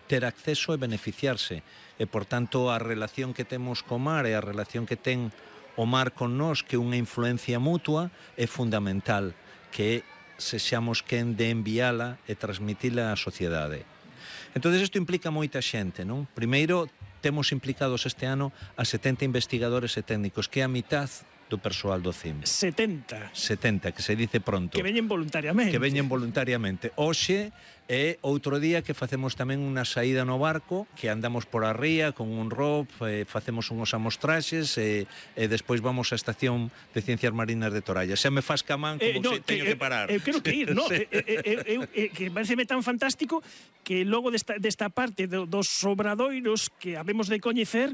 ter acceso e beneficiarse. E, por tanto, a relación que temos co mar e a relación que ten o mar con nós, que é unha influencia mutua, é fundamental que sexamos quen de enviala e transmitila á sociedade. Entón, isto implica moita xente, non? Primeiro, temos implicados este ano a 70 investigadores e técnicos, que é a mitad do persoal do CIM. 70, que se dice pronto. que veñen voluntariamente. Hoxe é outro día que facemos tamén unha saída no barco, que andamos por a ría con un rob, facemos unhos amostraxes e despois vamos á Estación de Ciencias Marinas de Toralla. Xa me faz camán como se teño que parar. Eu quero que ir, non? Que pareceme tan fantástico que logo desta parte dos obradoiros que habemos de coñecer,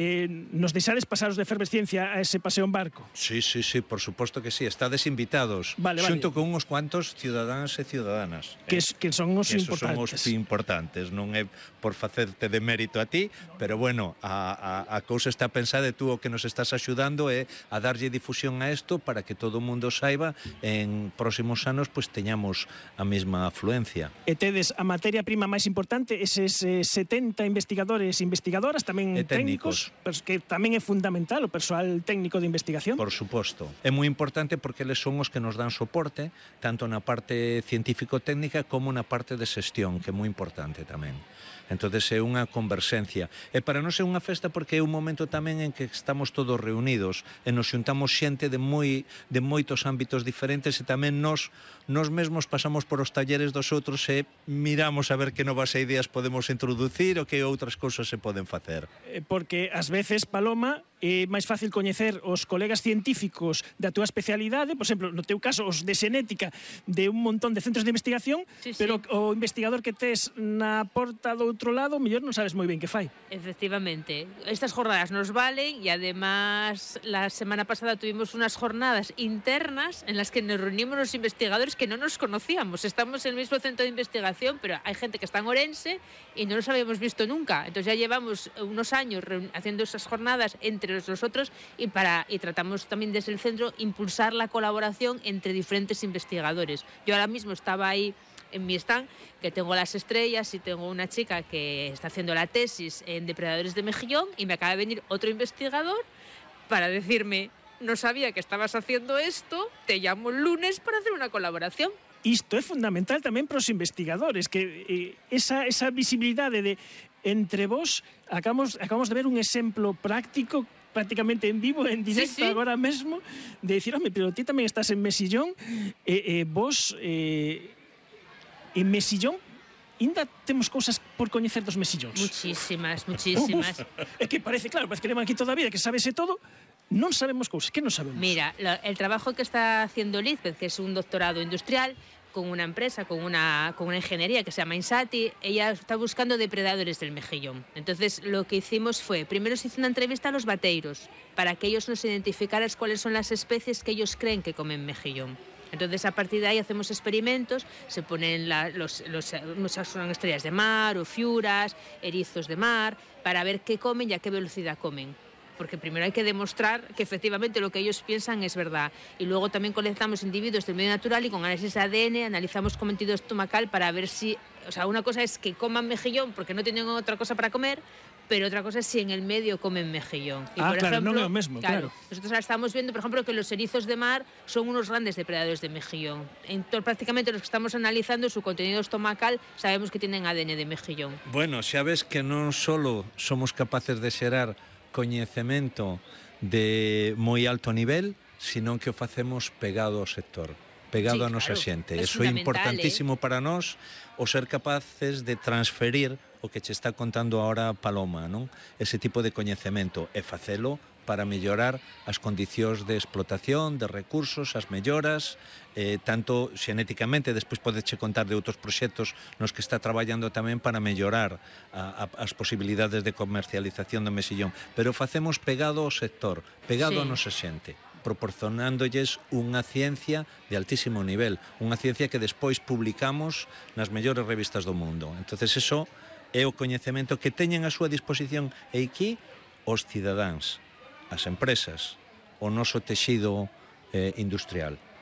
nos deixades pasaros de efervesciencia a ese paseo en barco. Sí, por suposto que sí, estades invitados, xunto con uns cuantos cidadáns e ciudadanas. Que son os Esos importantes. son os importantes, non é por facerte de mérito a ti, pero bueno, a cousa está pensada e tú o que nos estás axudando é a darlle difusión a isto para que todo o mundo saiba en próximos anos pois teñamos a mesma afluencia. E tedes a materia prima máis importante, eses 70 investigadores e investigadoras, tamén técnicos, que tamén é fundamental o persoal técnico de investigación. Por suposto. É moi importante porque eles son os que nos dan soporte, tanto na parte científico-técnica como na parte de xestión, que é moi importante tamén. Entonces é unha converxencia. E para nós é unha festa porque é un momento tamén en que estamos todos reunidos e nos xuntamos xente de moitos ámbitos diferentes e tamén nós mesmos pasamos por os talleres dos outros e miramos a ver que novas ideas podemos introducir ou que outras cousas se poden facer. Porque ás veces, Paloma, é máis fácil coñecer os colegas científicos da túa especialidade, por exemplo, no teu caso, os de xenética de un montón de centros de investigación, pero o investigador que tes na porta do outro lado, mellor non sabes moi ben que fai. Efectivamente. Estas jornadas nos valen y además la semana pasada tuvimos unas jornadas internas en las que nos reunimos los investigadores que no nos conocíamos. Estamos en el mismo centro de investigación, pero hay gente que está en Orense y no nos habíamos visto nunca. Entonces ya llevamos unos años haciendo esas jornadas entre nosotros y tratamos también desde el centro impulsar la colaboración entre diferentes investigadores. Yo ahora mismo estaba ahí en mi stand, que tengo las estrellas y tengo una chica que está haciendo la tesis en depredadores de mejillón y me acaba de venir otro investigador para decirme, no sabía que estabas haciendo esto, te llamo el lunes para hacer una colaboración. Isto é fundamental tamén para os investigadores, que esa visibilidade de entre vos acabamos de ver un exemplo práctico prácticamente en vivo, en directo, agora mesmo, de decir, home, pero ti tamén estás en Mesillón, vos en Mesillón ainda temos cousas por coñecer dos Mesillóns. Muchísimas. É que parece que leva aquí toda a vida, que sabese todo, non sabemos cousas. Que non sabemos? Mira, el trabajo que está haciendo Lizbeth, que es un doctorado industrial, con una empresa, con una ingeniería que se llama Insati, ella está buscando depredadores del mejillón. Entonces, lo que hicimos fue, primero se hizo una entrevista a los bateiros, para que ellos nos identificaran cuáles son las especies que ellos creen que comen mejillón. Entonces, a partir de ahí hacemos experimentos, se ponen son estrellas de mar, o fiuras, erizos de mar, para ver qué comen y a qué velocidad comen. Porque primero hay que demostrar que efectivamente lo que ellos piensan es verdad. Y luego también colectamos individuos del medio natural y con análisis de ADN analizamos cometido estomacal para ver si... O sea, una cosa es que coman mejillón porque no tienen otra cosa para comer, pero otra cosa es si en el medio comen mejillón. Y por claro, ejemplo, non é o mesmo, claro. Nosotros ahora estamos viendo, por ejemplo, que los erizos de mar son unos grandes depredadores de mejillón. Prácticamente los que estamos analizando, su contenido estomacal, sabemos que tienen ADN de mejillón. Bueno, xa ves que non solo somos capaces de xerar coñecemento de moi alto nivel, sino que o facemos pegado ao sector, pegado a nosa xente. Eso é importantísimo para nós, o ser capaces de transferir o que che está contando ahora Paloma, non? Ese tipo de coñecemento e facelo para mellorar as condicións de explotación, de recursos, as melloras, tanto xenéticamente, despois podeche contar de outros proxectos nos que está traballando tamén para mellorar as posibilidades de comercialización do mesillón, pero facemos pegado ao sector, pegado a nosa xente, proporcionándolles unha ciencia de altísimo nivel, unha ciencia que despois publicamos nas mellores revistas do mundo. Entonces, eso é o coñecemento que teñen a súa disposición e aquí os cidadáns, as empresas, o noso texido industrial.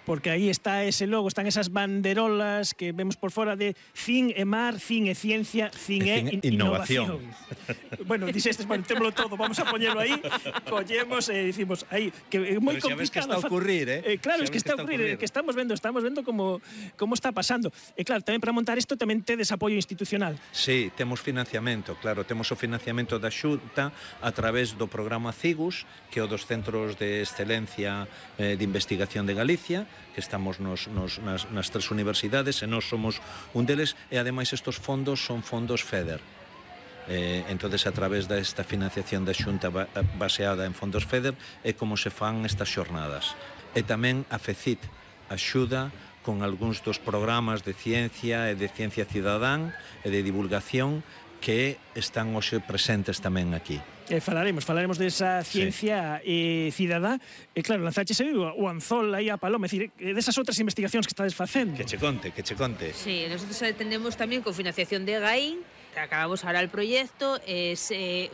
porque aí está ese logo, están esas banderolas que vemos por fora de Cin e Mar, Cin e Ciencia, Cin e Innovación. Bueno, dixestes, bueno, témolo todo, vamos a poñelo aí, collemos e dicimos aí, que é moi complicado. Pero xa ves que está a ocurrir, claro, es que está a ocurrir, que estamos vendo como está pasando. E claro, tamén para montar isto tamén tedes apoio institucional. Sí, temos financiamento, claro, temos o financiamento da Xunta a través do programa CIGUS, que é o dos Centros de Excelencia de Investigación de Galicia, que estamos nas tres universidades e nós somos un deles, e ademais estes fondos son fondos FEDER. Entonces, a través desta financiación da Xunta baseada en fondos FEDER é como se fan estas xornadas. E tamén a FECIT axuda con algúns dos programas de ciencia e de ciencia cidadán e de divulgación que están hoxe presentes tamén aquí. Falaremos desa ciencia cidadá. E claro, lanzaches aí o anzol aí a paloma, é dicir, desas outras investigacións que estades facendo. Que che conte. Sí, nosotros atendemos tamén con financiación de GAIN. Acabamos ahora el proyecto, es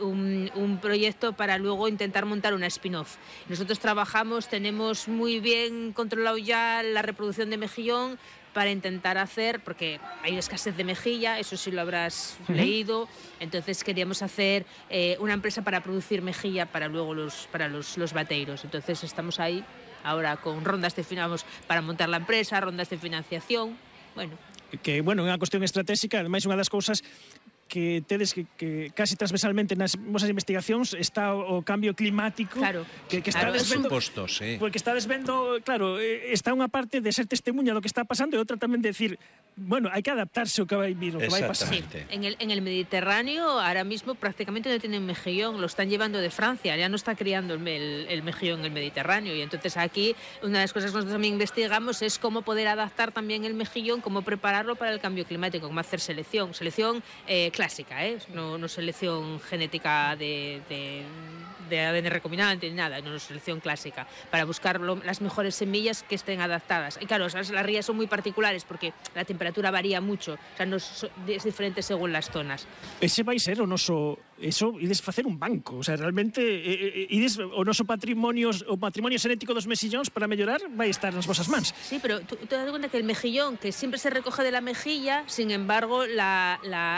un proyecto para luego intentar montar una spin-off. Nosotros tenemos muy bien controlado ya la reproducción de mejillón para intentar hacer, porque hay escasez de mejilla, eso sí lo habrás leído, entonces queríamos hacer una empresa para producir mejilla para luego los bateiros. Entonces estamos ahí ahora con rondas de para montar la empresa, rondas de financiación, bueno. Que, bueno, é unha cuestión estratégica, ademais unha das cousas que tedes que casi transversalmente nas vosas investigacións está o cambio climático, claro, que estades vendo, porque estades vendo, claro, está unha parte de ser testemunha do que está pasando e outra tamén de decir, bueno, hai que adaptarse ao que vai vir, o que vai pasar. Sí, en el Mediterráneo ahora mismo prácticamente no tienen mejillón, lo están llevando de Francia, ya no está criando el mejillón en el Mediterráneo, y entonces aquí una de las cosas que nosotros también investigamos es cómo poder adaptar también el mejillón, cómo prepararlo para el cambio climático, cómo hacer selección clásica, no selección genética de ADN recombinante ni nada, no selección clásica, para buscar las mejores semillas que estén adaptadas. Y claro, las rías son muy particulares porque la temperatura varía mucho, o sea, es diferente según las zonas. Ese vai ser o noso, eso, ides facer un banco, o sea, realmente ides o noso patrimonio xenético dos mexillóns para mellorar vai estar nas vosas mans. Sí, pero tú te das cuenta que el mejillón, que siempre se recoge de la mejilla, sin embargo, la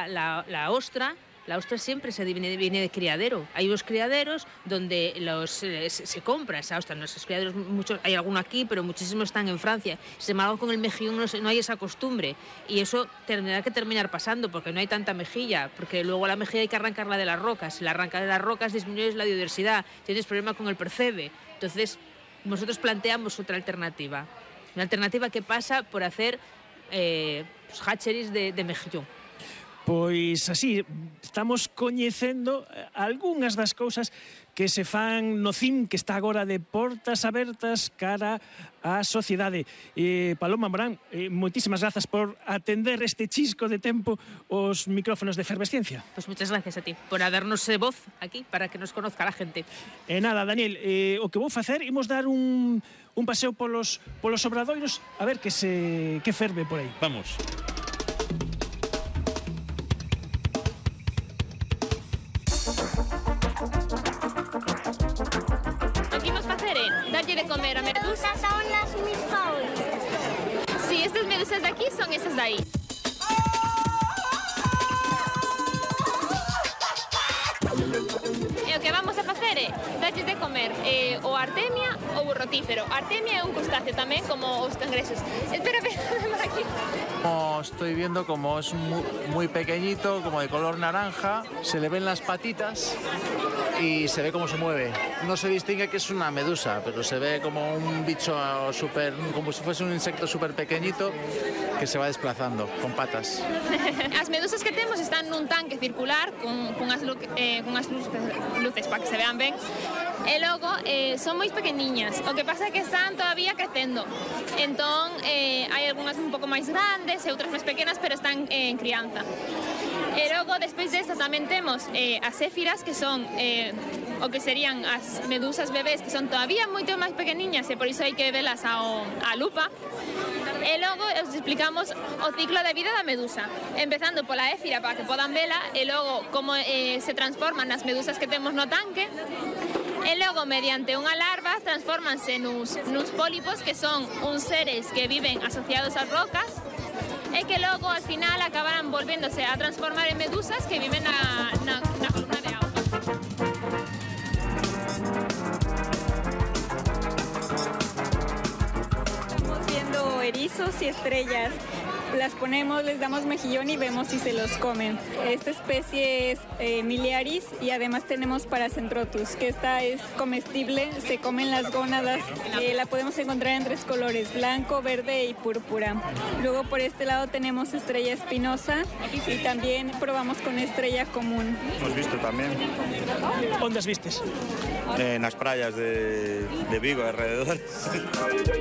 ostra siempre viene de criadero. Hay unos criaderos donde se compra esa ostra. Nuestros criaderos, muchos, hay alguno aquí, pero muchísimos están en Francia. Sin embargo, con el mejillón no hay esa costumbre. Y eso tendrá que terminar pasando, porque no hay tanta mejilla. Porque luego la mejilla hay que arrancarla de las rocas. Si la arrancas de las rocas, disminuyes la biodiversidad. Tienes problema con el percebe. Entonces, nosotros planteamos otra alternativa. Una alternativa que pasa por hacer hatcheries de mejillón. Pois así, estamos coñecendo algunhas das cousas que se fan no CIM, que está agora de portas abertas cara á sociedade. Paloma Morán, moitísimas grazas por atender este chisco de tempo os micrófonos de Efervesciencia. Pues muchas gracias a ti por darnos voz aquí para que nos conozca la gente. Nada, Daniel, o que vou facer, imos dar un paseo polos obradoiros a ver que ferve por aí. Vamos. Darle de comer a medusas. Son las mis favoritas. Sí, estas medusas de aquí son esas de ahí. E o que vamos a facer é darles de comer o artemia ou o rotífero. Artemia é un crustáceo tamén, como os cangrexos. Espera, por aquí. Estoy viendo como es muy pequeñito, como de color naranja, se le ven las patitas y se ve cómo se mueve. No se distingue que es una medusa, pero se ve como un bicho como si fuese un insecto súper pequeñito que se va desplazando con patas. As medusas que temos están nun tanque circular con as luces para que se vean ben. E logo son moi pequeniñas, o que pasa é que están todavía crecendo. Entón hai algunhas un pouco máis grandes e outras máis pequenas, pero están en crianza. E logo, despois desta, tamén temos as éfiras, que son o que serían as medusas bebés, que son todavía moito máis pequeniñas, e por iso hai que velas á lupa. E logo os explicamos o ciclo de vida da medusa, empezando pola éfira para que podan vela, e logo como se transforman as medusas que temos no tanque, E logo, mediante unha larva, transfórmanse nuns pólipos, que son uns seres que viven asociados ás rocas, e que logo, al final, acabarán volvéndose a transformar en medusas que viven na columna de auga. Estamos viendo erizos y estrellas. Las ponemos, les damos mejillón y vemos si se los comen. Esta especie es Miliaris y además tenemos Paracentrotus, que esta es comestible, se comen las gónadas. La podemos encontrar en 3 colores, blanco, verde y púrpura. Luego por este lado tenemos estrella espinosa y también probamos con estrella común. Hemos visto también. ¿Dónde has vistes? En las playas de Vigo, alrededor.